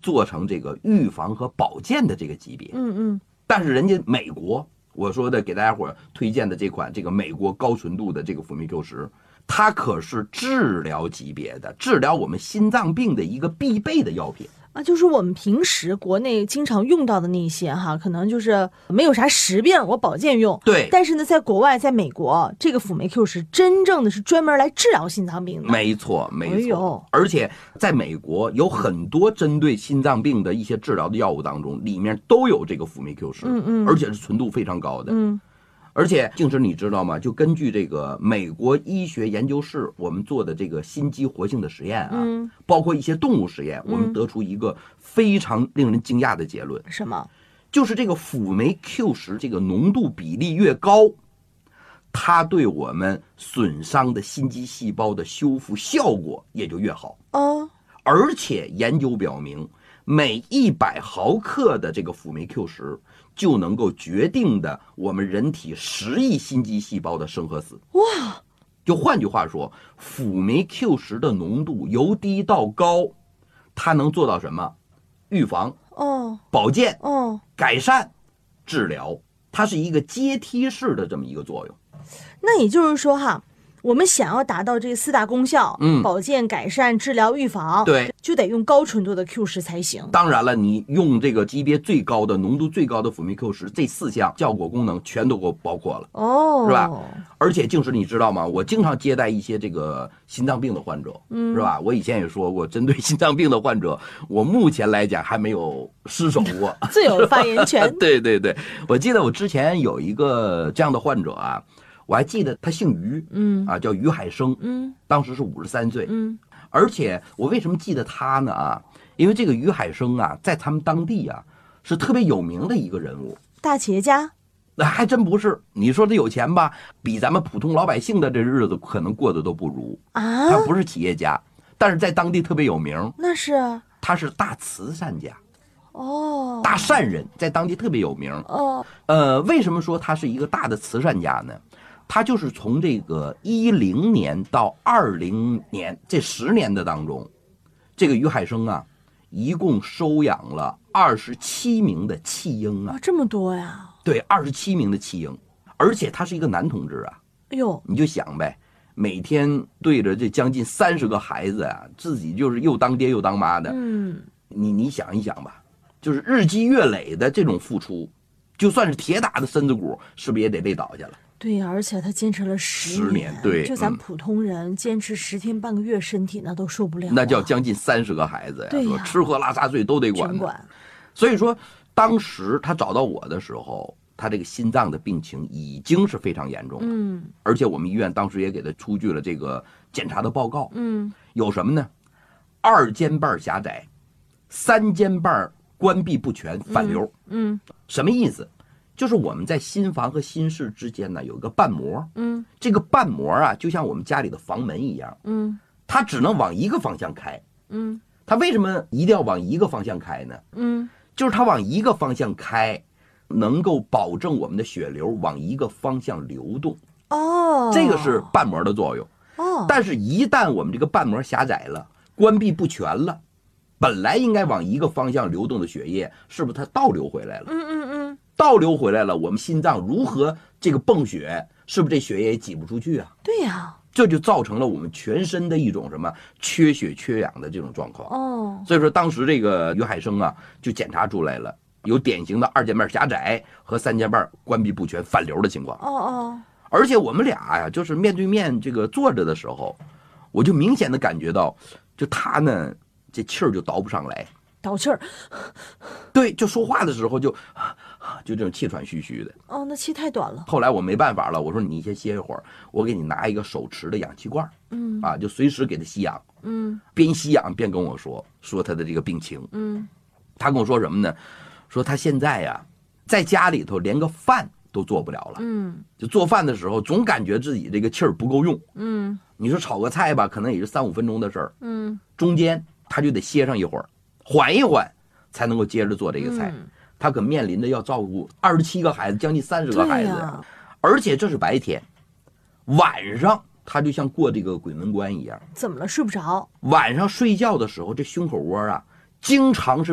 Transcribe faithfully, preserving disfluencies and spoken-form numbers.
做成这个预防和保健的这个级别。 嗯嗯。 但是人家美国，我说的给大家伙推荐的这款这个美国高纯度的这个辅酶 Q 十，它可是治疗级别的，治疗我们心脏病的一个必备的药品。 啊，就是我们平时国内经常用到的那些哈，可能就是没有啥实病，我保健用。 对。 但是呢，在国外，在美国，这个辅酶 Q 十真正的是专门来治疗心脏病的。 没错，没错。 哎呦， 而且在美国有很多针对心脏病的一些治疗的药物当中，里面都有这个辅酶 Q 十， 嗯嗯， 而且是纯度非常高的。 嗯。 而且静池你知道吗？就根据这个美国医学研究室我们做的这个心肌活性的实验啊， 嗯， 包括一些动物实验，我们得出一个非常令人惊讶的结论。 什么？ 就是这个辅酶 Q 十这个浓度比例越高，它对我们损伤的心肌细胞的修复效果也就越好。 哦。 而且研究表明，每一百毫克的这个辅酶 Q 十就能够决定的我们人体十亿心肌细胞的生和死。 哇！ 就换句话说，辅酶 Q 十的浓度由低到高，它能做到什么？预防、 哦， 保健、 哦， 改善、治疗，它是一个阶梯式的这么一个作用。 那也就是说哈，我们想要达到这四大功效， 嗯， 保健、改善、治疗、预防， 对， 就得用高纯度的 Q 十才行。 当然了，你用这个级别最高的、浓度最高的辅酶 Q 十，这四项效果功能全都给我包括了， 哦， 是吧？而且静时你知道吗？我经常接待一些这个心脏病的患者，嗯，是吧？我以前也说过，针对心脏病的患者，我目前来讲还没有失手过， 最有发言权。 对对对，我记得我之前有一个这样的患者啊。我还记得他姓于， 嗯啊，叫于海生， 嗯， 当时是五十三岁， 嗯， 而且我为什么记得他呢？啊，因为这个于海生啊，在他们当地啊是特别有名的一个人物， 大企业家。 那还真不是，你说他有钱吧，比咱们普通老百姓的这日子可能过得都不如啊。 他不是企业家，但是在当地特别有名。 那是啊， 他是大慈善家， 哦， 大善人，在当地特别有名。 哦， 呃，为什么说他是一个大的慈善家呢？他就是从这个一零年到二零年这十年的当中，这个于海生啊，一共收养了二十七名的弃婴啊， 这么多呀？ 对，二十七名的弃婴，而且他是一个男同志啊。 哎呦， 你就想呗，每天对着这将近三十个孩子啊，自己就是又当爹又当妈的。 嗯， 你你想一想吧，就是日积月累的这种付出，就算是铁打的身子骨，是不是也得累倒下了？ 对呀，而且他坚持了十年，十年，对， 就咱普通人、嗯、坚持十天半个月，身体那都受不了、啊。 那叫将近三十个孩子呀， 对呀，吃喝拉撒睡都得管。 全管。 所以说，当时他找到我的时候，他这个心脏的病情已经是非常严重了。 嗯， 而且我们医院当时也给他出具了这个检查的报告。 嗯， 有什么呢？二尖瓣狭窄，三尖瓣关闭不全，反流。 嗯，嗯什么意思？就是我们在心房和心室之间呢有一个瓣膜， 嗯， 这个瓣膜啊就像我们家里的房门一样， 嗯， 它只能往一个方向开， 嗯， 它为什么一定要往一个方向开呢？ 嗯， 就是它往一个方向开，能够保证我们的血流往一个方向流动。 哦， 这个是瓣膜的作用。 哦， 但是一旦我们这个瓣膜狭窄了，关闭不全了，本来应该往一个方向流动的血液，是不是它倒流回来了？ 嗯嗯嗯， 倒流回来了，我们心脏如何这个泵血，是不是这血液也挤不出去啊？ 对呀、啊， 这就造成了我们全身的一种什么缺血缺氧的这种状况。 哦， 所以说当时这个于海生啊，就检查出来了有典型的二尖瓣狭窄和三尖瓣关闭不全反流的情况。 哦哦， 而且我们俩呀，就是面对面这个坐着的时候，我就明显的感觉到，就他呢这气儿就倒不上来， 倒气儿。 对，就说话的时候就就这种气喘吁吁的。 哦，那气太短了。 后来我没办法了，我说你先歇一会儿，我给你拿一个手持的氧气罐， 嗯啊，就随时给他吸氧， 嗯， 边吸氧边跟我说说他的这个病情。 嗯， 他跟我说什么呢？说他现在呀，在家里头连个饭都做不了了。 嗯， 就做饭的时候总感觉自己这个气儿不够用。 嗯， 你说炒个菜吧，可能也是三五分钟的事儿。 嗯， 中间他就得歇上一会儿，缓一缓，才能够接着做这个菜。 嗯， 他可面临着要照顾二十七个孩子，将近三十个孩子， 啊、 而且这是白天，晚上他就像过这个鬼门关一样。 怎么了？睡不着？ 晚上睡觉的时候，这胸口窝啊，经常是